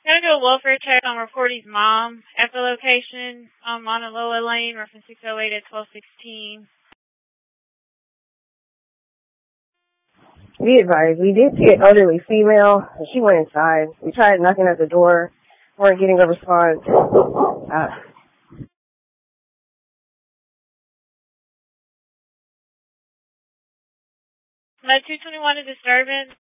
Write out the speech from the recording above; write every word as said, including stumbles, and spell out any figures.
Gotta do a welfare check on Reporty's mom at the location on Mauna Loa Lane, reference six oh eight at twelve sixteen. Be advised, we did see an elderly female, and she went inside. We tried knocking at the door, weren't getting a response. Uh, That two twenty-one a disturbance.